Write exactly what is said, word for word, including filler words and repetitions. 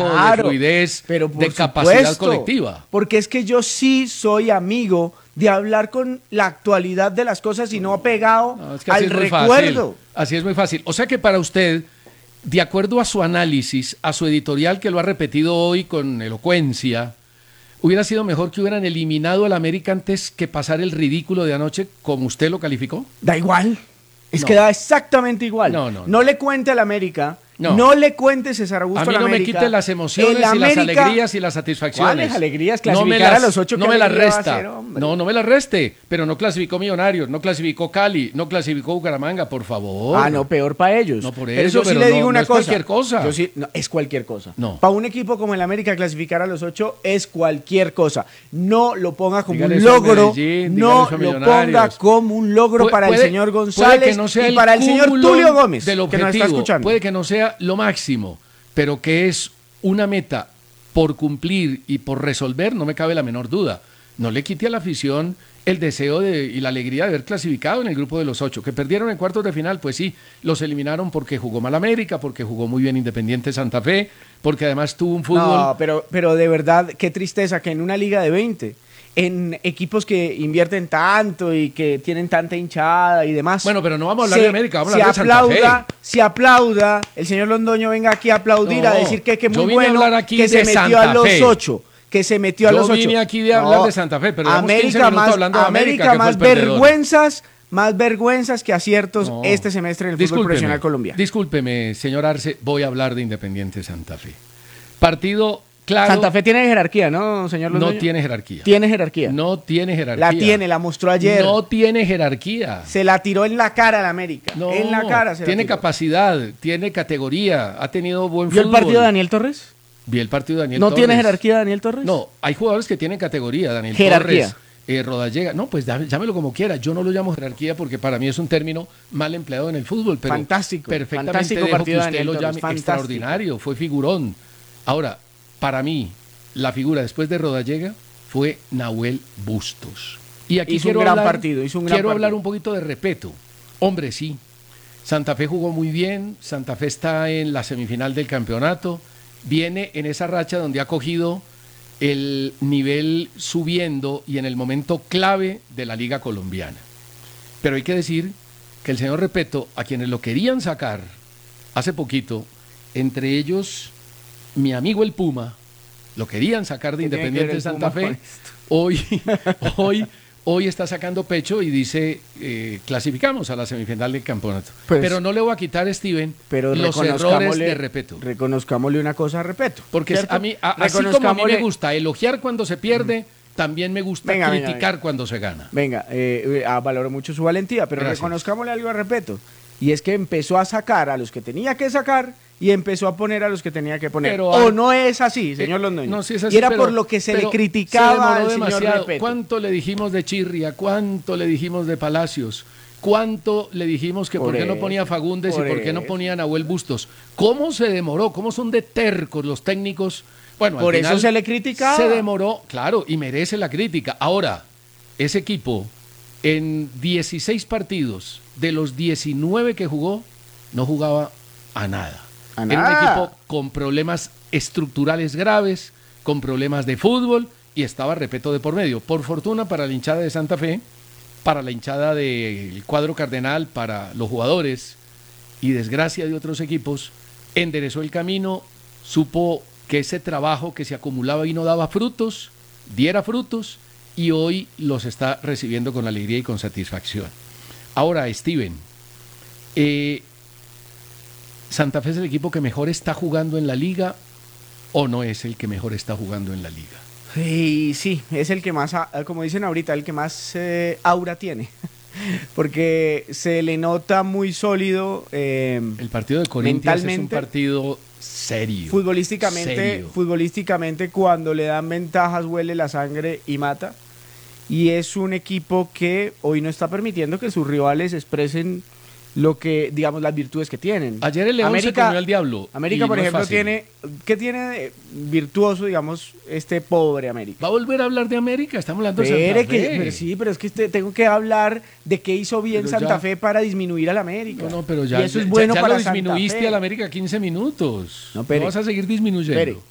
claro, de fluidez, pero de capacidad supuesto, colectiva. Porque es que yo sí soy amigo de hablar con la actualidad de las cosas y no pegado no, es que así al es muy recuerdo. Fácil. Así es muy fácil. O sea que para usted, de acuerdo a su análisis, a su editorial que lo ha repetido hoy con elocuencia, ¿hubiera sido mejor que hubieran eliminado al América antes que pasar el ridículo de anoche como usted lo calificó? Da igual. Es no. que da exactamente igual. No, no, no. no le cuente al América, no, no le cuente César Augusto a mí al no América. me quite las emociones el y América, las alegrías y las satisfacciones. ¿Cuáles alegrías? No me Clasificar las, a los ocho. no me las resta. Hacer, no, no me las reste. Pero no clasificó Millonarios, no clasificó Cali, no clasificó Bucaramanga, por favor. Ah, no, peor para ellos. No, por pero eso, yo sí pero le no, digo una no es cosa. cualquier cosa. Yo sí, no, es cualquier cosa. No. Para un equipo como el América clasificar a los ocho es cualquier cosa. No lo ponga como Dígale un eso a logro. Medellín, no dígale eso a lo Millonarios. ponga como un logro Puede- para puede- el señor puede González que no sea y el para el señor cúmulo Tulio Gómez, del que nos está objetivo. escuchando. Puede que no sea lo máximo, pero que es una meta por cumplir y por resolver, no me cabe la menor duda. No le quite a la afición el deseo de, y la alegría de haber clasificado en el grupo de los ocho. Que perdieron en cuartos de final, pues sí, los eliminaron porque jugó mal América, porque jugó muy bien Independiente Santa Fe, porque además tuvo un fútbol... No, pero, pero de verdad, qué tristeza que en una liga de veinte, en equipos que invierten tanto y que tienen tanta hinchada y demás. Bueno, pero no vamos a hablar se, de América, vamos a se hablar de Santa aplauda, Fe. Se aplauda, el señor Londoño venga aquí a aplaudir, No, a decir que, que yo muy vine a bueno, hablar aquí que se de metió Santa a los Fe. ocho. Que se metió a Yo los ocho. vine aquí de hablar de Santa Fe, pero llevamos quince América minutos más, hablando de América, que fue más el perdedor. vergüenzas, más vergüenzas que aciertos No. este semestre en el fútbol Discúlpeme, profesional colombiano. Discúlpeme, señor Arce, voy a hablar de Independiente Santa Fe. Partido claro. Santa Fe tiene jerarquía, ¿no, señor Londoño? No tiene jerarquía. Tiene jerarquía. No tiene jerarquía. La tiene, la mostró ayer. No tiene jerarquía. Se la tiró en la cara a la América. No, en la cara se la tiene tiró. capacidad, tiene categoría, ha tenido buen ¿Vio el fútbol. partido de Daniel Torres? Vi el partido de Daniel ¿No Torres. tiene jerarquía Daniel Torres? No, hay jugadores que tienen categoría, Daniel Jerarquía. Torres, eh, Rodallega. No, pues dá- llámelo como quiera. Yo no lo llamo jerarquía porque para mí es un término mal empleado en el fútbol, pero Fantástico, perfectamente fantástico dejo partido que de usted Daniel lo Torres, llame fantástico. extraordinario, fue figurón. Ahora, para mí, la figura después de Rodallega fue Nahuel Bustos. Y aquí Hizo un quiero gran hablar, partido, hizo un gran quiero hablar partido. un poquito de respeto. Hombre, sí. Santa Fe jugó muy bien, Santa Fe está en la semifinal del campeonato, viene en esa racha donde ha cogido el nivel subiendo y en el momento clave de la Liga Colombiana. Pero hay que decir que el señor Repeto, a quienes lo querían sacar hace poquito, entre ellos mi amigo el Puma, lo querían sacar de ¿Qué tiene que ver Independiente el Santa Puma con Fe, esto? hoy, hoy, hoy está sacando pecho y dice, eh, clasificamos a la semifinal del campeonato. Pues, pero no le voy a quitar, Steven, Pero los errores reconozcámosle- de Repeto. Reconozcámosle una cosa a Repeto. Porque ¿cierto? a mí, a- así como a mí me Reconozcámosle- gusta elogiar cuando se pierde, también me gusta Venga, venga, criticar venga. cuando se gana. Venga, eh, eh, ah, valoro mucho su valentía, pero Gracias. reconozcámosle algo a Repeto. Y es que empezó a sacar a los que tenía que sacar y empezó a poner a los que tenía que poner. Pero, o ah, no es así, señor Eh, Londoño. no, sí es así, y era pero- por lo que se le pero criticaba se demoró al señor demasiado. Repeto. ¿Cuánto le dijimos de Chirria? ¿Cuánto le dijimos de Palacios? ¿Cuánto le dijimos que por, Por qué no eso, ponía Fagundes por y por qué no eso. ponía Nahuel Bustos? ¿Cómo se demoró? ¿Cómo son de tercos los técnicos? Bueno, al Por eso final se le criticaba. Se demoró, claro, y merece la crítica. Ahora, ese equipo en dieciséis partidos de los diecinueve que jugó, no jugaba a nada. A Era un nada. equipo con problemas estructurales graves, con problemas de fútbol y estaba Repeto de por medio. Por fortuna para la hinchada de Santa Fe, para la hinchada del cuadro cardenal, para los jugadores y desgracia de otros equipos, enderezó el camino, supo que ese trabajo que se acumulaba y no daba frutos, diera frutos y hoy los está recibiendo con alegría y con satisfacción. Ahora, Steven, eh, ¿Santa Fe es el equipo que mejor está jugando en la liga o no es el que mejor está jugando en la liga? Sí, sí, es el que más, ah, como dicen ahorita, el que más eh, aura tiene. Porque se le nota muy sólido. eh, El partido de Corinthians es un mentalmente, partido serio. futbolísticamente, serio. futbolísticamente cuando le dan ventajas huele la sangre y mata. Y es un equipo que hoy no está permitiendo que sus rivales expresen lo que, digamos, las virtudes que tienen. Ayer el León América, se comió al diablo. América, y por no es ejemplo, fácil. tiene, ¿qué tiene de virtuoso, digamos, este pobre América? ¿Va a volver a hablar de América? Estamos hablando de Espere Santa que, Fe. pero sí, pero es que este- tengo que hablar de qué hizo bien Pero Santa ya- Fe para disminuir al América. No, no, pero ya, y eso es ya- bueno ya para lo disminuiste Santa Fe. al América quince minutos. No, No, espere. vas a seguir disminuyendo. Espere,